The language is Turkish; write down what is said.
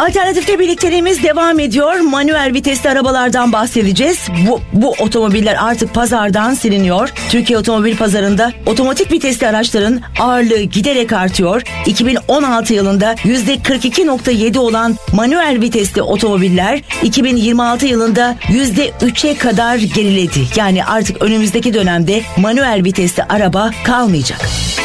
Alternatifte birlikteliğimiz devam ediyor. Manuel vitesli arabalardan bahsedeceğiz. Bu otomobiller artık pazardan siliniyor. Türkiye otomobil pazarında otomatik vitesli araçların ağırlığı giderek artıyor. 2016 yılında %42.7 olan manuel vitesli otomobiller 2026 yılında %3'e kadar geriledi. Yani artık önümüzdeki dönemde manuel vitesli araba kalmayacak.